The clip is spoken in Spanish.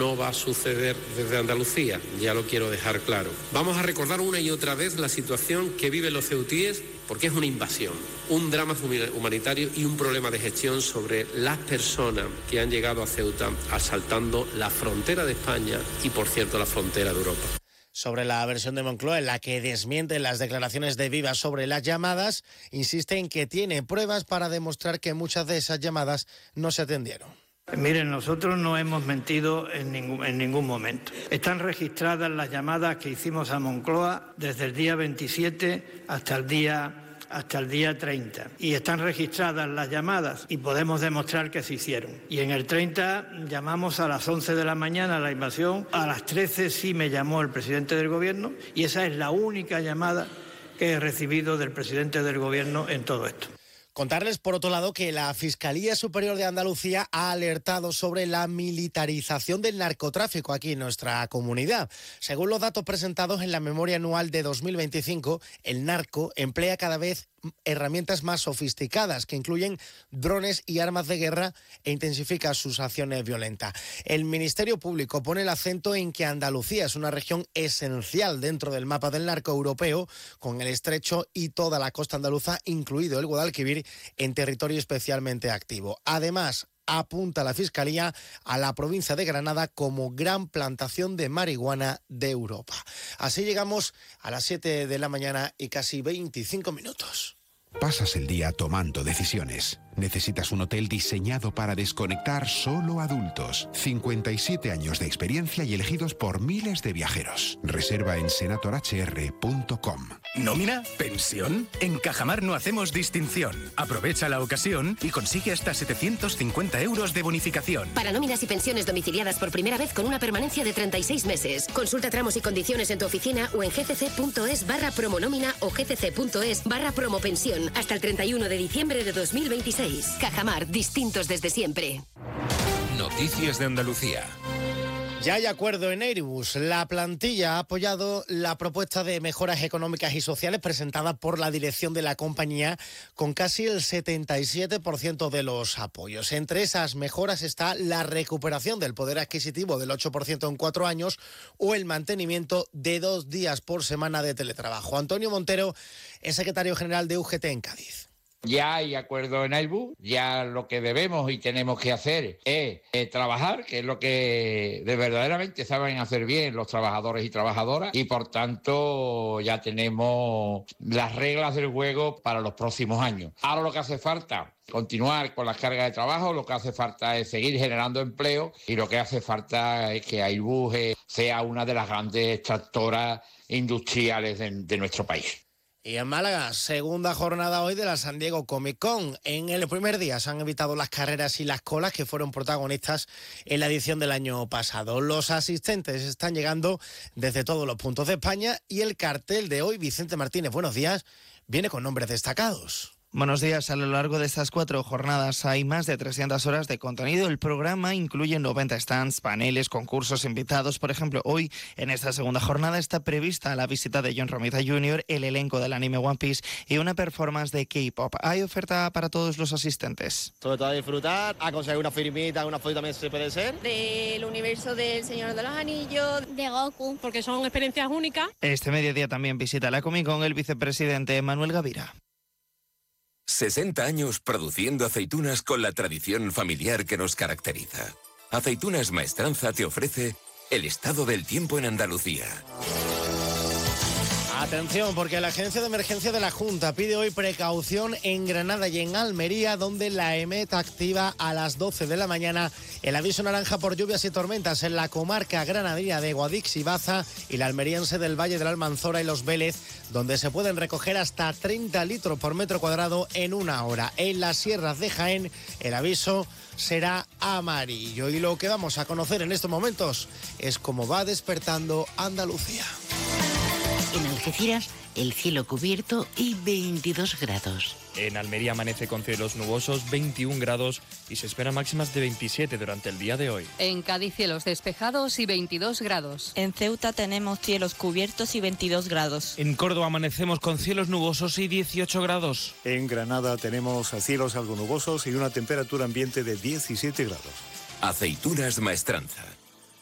no va a suceder desde Andalucía, ya lo quiero dejar claro. Vamos a recordar una y otra vez la situación que viven los ceutíes, porque es una invasión, un drama humanitario y un problema de gestión sobre las personas que han llegado a Ceuta asaltando la frontera de España y, por cierto, la frontera de Europa. Sobre la versión de Moncloa, en la que desmiente las declaraciones de Vivas sobre las llamadas, insiste en que tiene pruebas para demostrar que muchas de esas llamadas no se atendieron. Miren, nosotros no hemos mentido en ningún momento. Están registradas las llamadas que hicimos a Moncloa desde el día 27 hasta el día 30. Y están registradas las llamadas y podemos demostrar que se hicieron. Y en el 30 llamamos a las 11 de la mañana a la invasión, a las 13 sí me llamó el presidente del Gobierno y esa es la única llamada que he recibido del presidente del Gobierno en todo esto. Contarles, por otro lado, que la Fiscalía Superior de Andalucía ha alertado sobre la militarización del narcotráfico aquí en nuestra comunidad. Según los datos presentados en la memoria anual de 2025, el narco emplea cada vez herramientas más sofisticadas que incluyen drones y armas de guerra e intensifica sus acciones violentas. El Ministerio Público pone el acento en que Andalucía es una región esencial dentro del mapa del narco europeo, con el Estrecho y toda la costa andaluza, incluido el Guadalquivir, en territorio especialmente activo. Además, apunta la Fiscalía a la provincia de Granada como gran plantación de marihuana de Europa. Así llegamos a las 7 de la mañana y casi 25 minutos. Pasas el día tomando decisiones. Necesitas un hotel diseñado para desconectar solo adultos. 57 años de experiencia y elegidos por miles de viajeros. Reserva en senatorhr.com. ¿Nómina? ¿Pensión? En Cajamar no hacemos distinción. Aprovecha la ocasión y consigue hasta 750 euros de bonificación. Para nóminas y pensiones domiciliadas por primera vez con una permanencia de 36 meses. Consulta tramos y condiciones en tu oficina o en gcc.es/promonómina o gcc.es/promopensión hasta el 31 de diciembre de 2026. Cajamar, distintos desde siempre. Noticias de Andalucía. Ya hay acuerdo en Airbus. La plantilla ha apoyado la propuesta de mejoras económicas y sociales presentada por la dirección de la compañía con casi el 77% de los apoyos. Entre esas mejoras está la recuperación del poder adquisitivo del 8% en 4 años o el mantenimiento de 2 días por semana de teletrabajo. Antonio Montero es secretario general de UGT en Cádiz. Ya hay acuerdo en Airbus, ya lo que debemos y tenemos que hacer es trabajar, que es lo que verdaderamente saben hacer bien los trabajadores y trabajadoras, y por tanto ya tenemos las reglas del juego para los próximos años. Ahora lo que hace falta, continuar con las cargas de trabajo, lo que hace falta es seguir generando empleo y lo que hace falta es que Airbus sea una de las grandes tractoras industriales de nuestro país. Y en Málaga, segunda jornada hoy de la San Diego Comic Con. En el primer día se han evitado las carreras y las colas que fueron protagonistas en la edición del año pasado. Los asistentes están llegando desde todos los puntos de España y el cartel de hoy, Vicente Martínez, buenos días, viene con nombres destacados. Buenos días. A lo largo de estas 4 jornadas hay más de 300 horas de contenido. El programa incluye 90 stands, paneles, concursos, invitados. Por ejemplo, hoy en esta segunda jornada está prevista la visita de John Romita Jr., el elenco del anime One Piece y una performance de K-pop. Hay oferta para todos los asistentes. Sobre todo a disfrutar, a conseguir una firmita, una foto también se puede ser. Del universo del Señor de los Anillos, de Goku, porque son experiencias únicas. Este mediodía también visita la Comic Con el vicepresidente Manuel Gavira. 60 años produciendo aceitunas con la tradición familiar que nos caracteriza. Aceitunas Maestranza te ofrece el estado del tiempo en Andalucía. Atención, porque la Agencia de Emergencia de la Junta pide hoy precaución en Granada y en Almería, donde la EMET activa a las 12 de la mañana el aviso naranja por lluvias y tormentas en la comarca granadina de Guadix y Baza y la almeriense del Valle de la Almanzora y Los Vélez, donde se pueden recoger hasta 30 litros por metro cuadrado en 1 hora. En las sierras de Jaén, el aviso será amarillo. Y lo que vamos a conocer en estos momentos es cómo va despertando Andalucía. En Algeciras, el cielo cubierto y 22 grados. En Almería amanece con cielos nubosos, 21 grados y se esperan máximas de 27 durante el día de hoy. En Cádiz, cielos despejados y 22 grados. En Ceuta tenemos cielos cubiertos y 22 grados. En Córdoba amanecemos con cielos nubosos y 18 grados. En Granada tenemos cielos algo nubosos y una temperatura ambiente de 17 grados. Aceitunas Maestranza.